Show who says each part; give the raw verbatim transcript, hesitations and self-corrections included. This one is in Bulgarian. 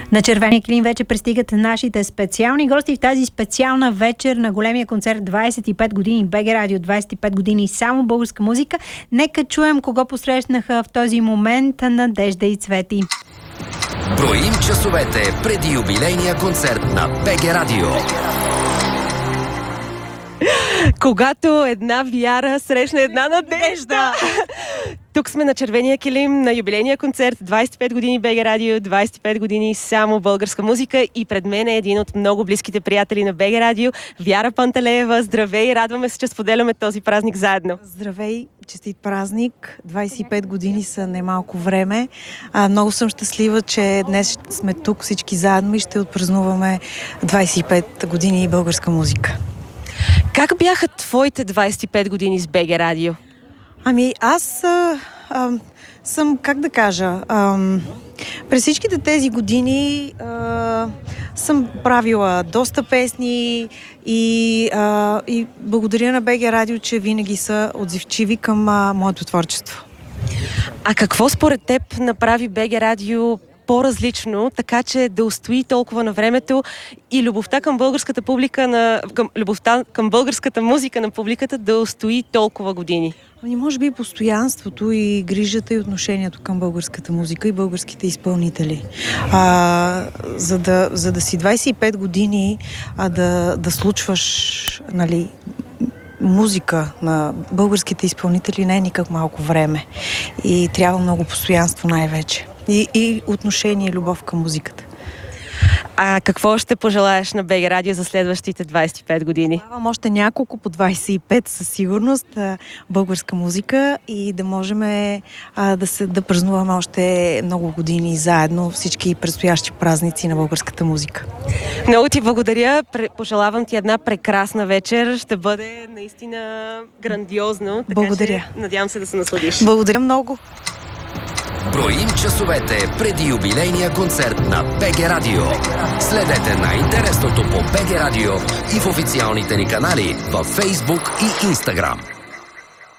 Speaker 1: На червения килим вече пристигат нашите специални гости в тази специална вечер на големия концерт двайсет и пет години БГ Радио, двайсет и пет години само българска музика. Нека чуем кого посрещнаха в този момент Надежда и Цвети.
Speaker 2: Броим часовете преди юбилейния концерт на БГ Радио.
Speaker 3: Когато една вяра срещна една надежда. Тук сме на червения килим на юбилейния концерт двайсет и пет години БГ Радио, двайсет и пет години само българска музика и пред мен е един от много близките приятели на БГ Радио, Вяра Панталеева. Здравей, радваме се, че споделяме този празник заедно.
Speaker 4: Здравей, честит празник. двайсет и пет години са немалко време. А, много съм щастлива, че днес сме тук всички заедно и ще отпразнуваме двайсет и пет години българска музика.
Speaker 3: Как бяха твоите двайсет и пет години с БГ Радио?
Speaker 4: Ами аз а, а, съм, как да кажа, а, през всичките тези години а, съм правила доста песни и, а, и благодаря на БГ Радио, че винаги са отзивчиви към а, моето творчество.
Speaker 3: А какво според теб направи БГ Радио по-различно, така че да устои толкова на времето и любовта към българската публика, на, към, любовта към българската музика на публиката да устои толкова години?
Speaker 4: Ами, може би постоянството и грижата и отношението към българската музика и българските изпълнители. А, за, да, за да си двайсет и пет години а да, да случваш, нали, музика на българските изпълнители не е никак малко време. И трябва много постоянство най-вече. И, и отношение и любов към музиката.
Speaker 3: А какво ще пожелаеш на БГ Радио за следващите двайсет и пет години?
Speaker 4: Давам още няколко по двайсет и пет със сигурност българска музика и да можем а, да, се, да празнуваме още много години заедно всички предстоящи празници на българската музика.
Speaker 3: Много ти благодаря. Пожелавам ти една прекрасна вечер. Ще бъде наистина грандиозно. Така
Speaker 4: благодаря.
Speaker 3: Че, надявам се да се насладиш.
Speaker 4: Благодаря много.
Speaker 2: Броим часовете преди юбилейния концерт на БГ Радио. Следете най-интересното по БГ Радио и в официалните ни канали във Facebook и Instagram.